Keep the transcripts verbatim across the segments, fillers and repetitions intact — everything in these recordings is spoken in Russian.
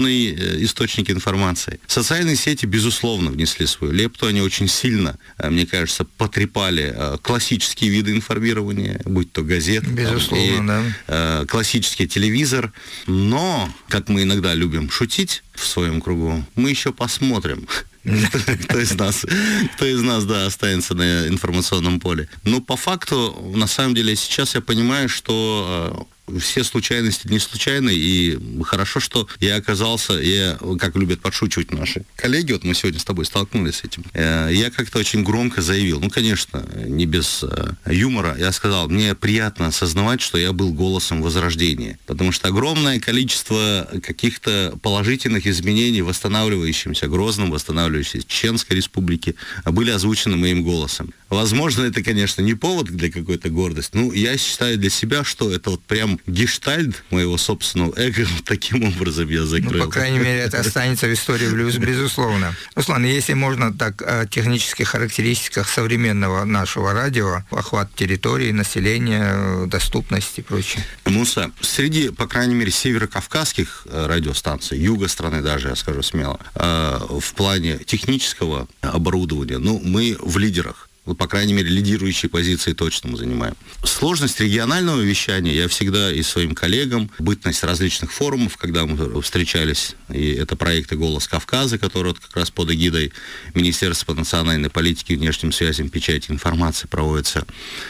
доступный источник информации. Социальные сети, безусловно, внесли свою лепту. Они очень сильно, мне кажется, потрепали классические виды информирования, будь то газеты, безусловно, и, да. классический телевизор. Но, как мы иногда любим шутить в своем кругу, мы еще посмотрим, кто из нас, кто из нас, да, останется на информационном поле. Но по факту, на самом деле, сейчас я понимаю, что все случайности не случайны, и хорошо, что я оказался, я, как любят подшучивать наши коллеги, вот мы сегодня с тобой столкнулись с этим, я как-то очень громко заявил, ну, конечно, не без юмора, я сказал, мне приятно осознавать, что я был голосом Возрождения, потому что огромное количество каких-то положительных изменений, восстанавливающимся Грозном, восстанавливающейся Чеченской Республике, были озвучены моим голосом. Возможно, это, конечно, не повод для какой-то гордости, но я считаю для себя, что это вот прям гештальт моего собственного эго таким образом я закрыл. Ну, по крайней мере, это останется в истории, безусловно. Руслан, если можно так о технических характеристиках современного нашего радио, охват территории, населения, доступность и прочее. Муса, среди, по крайней мере, северокавказских радиостанций, юга страны даже, я скажу смело, в плане технического оборудования, ну, мы в лидерах. Ну, по крайней мере, лидирующие позиции точно мы занимаем. Сложность регионального вещания я всегда и своим коллегам, бытность различных форумов, когда мы встречались, и это проекты «Голос Кавказа», который вот как раз под эгидой Министерства национальной политики и внешним связям, печати информации проводится.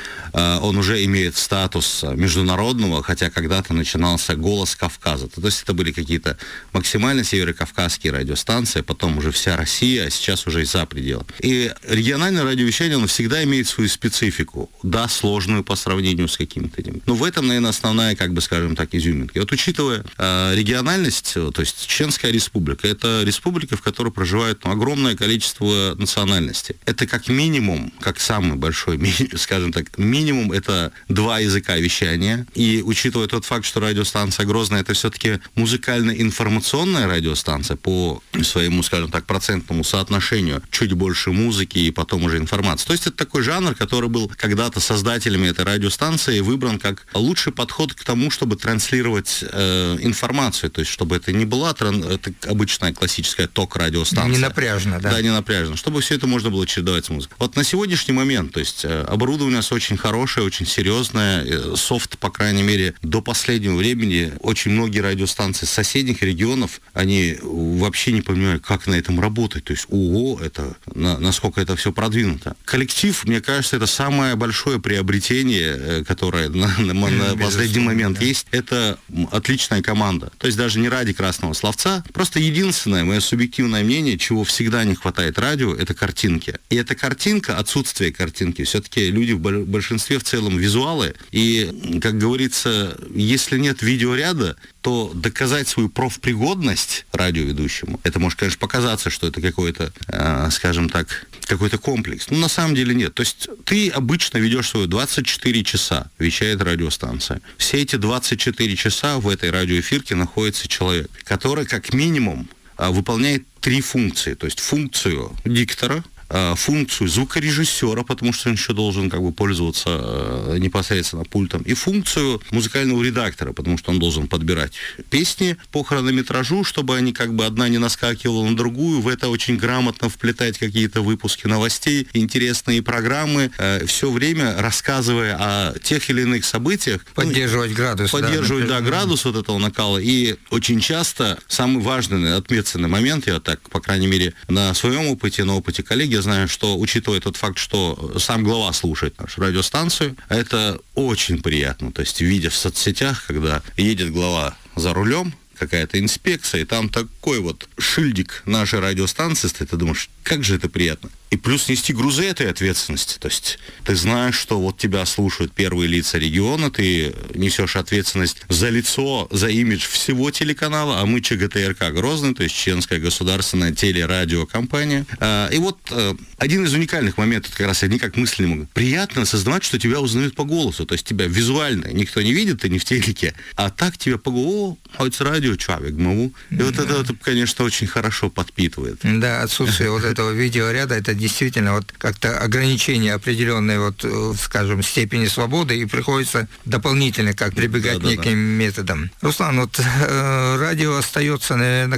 Он уже имеет статус международного, хотя когда-то начинался «Голос Кавказа». То есть это были какие-то максимально северокавказские радиостанции, потом уже вся Россия, а сейчас уже и за пределы. И региональное радиовещание, оно всегда имеет свою специфику. Да, сложную по сравнению с какими-то этими. Но в этом, наверное, основная, как бы, скажем так, изюминка. И вот учитывая э, региональность, то есть Чеченская Республика, это республика, в которой проживает ну, огромное количество национальностей. Это как минимум, как самый большой, скажем так, минимум, Минимум это два языка вещания. И учитывая тот факт, что радиостанция Грозная это все-таки музыкально-информационная радиостанция по своему, скажем так, процентному соотношению. Чуть больше музыки и потом уже информации. То есть это такой жанр, который был когда-то создателями этой радиостанции выбран как лучший подход к тому, чтобы транслировать э, информацию. То есть чтобы это не была тран... это обычная классическая ток-радиостанция. Не напряжно, да? Да, не напряжно. Чтобы все это можно было чередовать с музыкой. Вот на сегодняшний момент, то есть оборудование у нас очень хорошее, хорошая, очень серьезная. Софт, по крайней мере, до последнего времени очень многие радиостанции соседних регионов, они вообще не понимают, как на этом работать. То есть, ого, это, на, насколько это все продвинуто. Коллектив, мне кажется, это самое большое приобретение, которое на, на, на последний момент да. есть. Это отличная команда. То есть, даже не ради красного словца. Просто единственное, мое субъективное мнение, чего всегда не хватает радио, это картинки. И эта картинка, отсутствие картинки, все-таки люди в большинстве в целом визуалы. И, как говорится, если нет видеоряда, то доказать свою профпригодность радиоведущему, это может, конечно, показаться, что это какой-то, э, скажем так, какой-то комплекс. Но на самом деле нет. То есть ты обычно ведешь свою двадцать четыре часа, вещает радиостанция. Все эти двадцать четыре часа в этой радиоэфирке находится человек, который как минимум э, выполняет три функции. То есть функцию диктора, функцию звукорежиссера, потому что он еще должен как бы пользоваться э, непосредственно пультом, и функцию музыкального редактора, потому что он должен подбирать песни по хронометражу, чтобы они как бы одна не наскакивала на другую, в это очень грамотно вплетать какие-то выпуски новостей, интересные программы, э, все время рассказывая о тех или иных событиях. Поддерживать ну, градус. Поддерживать, да, да, градус вот этого накала. И очень часто самый важный, ответственный момент, я так, по крайней мере, на своем опыте, на опыте коллеги, я знаю, что, учитывая тот факт, что сам глава слушает нашу радиостанцию, это очень приятно. То есть, видя в соцсетях, когда едет глава за рулем, какая-то инспекция, и там такой вот шильдик нашей радиостанции стоит, ты думаешь, как же это приятно. И плюс нести грузы этой ответственности. То есть ты знаешь, что вот тебя слушают первые лица региона, ты несешь ответственность за лицо, за имидж всего телеканала, а мы ЧГТРК Грозный, то есть Чеченская государственная телерадиокомпания. И вот один из уникальных моментов, как раз они как мысли не могут. Приятно осознавать, что тебя узнают по голосу, то есть тебя визуально никто не видит, ты не в телеке, а так тебя по голосу, о, это радио, человек, могу. И вот это, это, конечно, очень хорошо подпитывает. Да, отсутствие вот этого видеоряда, это действительно вот как-то ограничение определенной вот, скажем, степени свободы, и приходится дополнительно как прибегать да, к неким да, да. методам. Руслан, вот э, радио остается, наверное,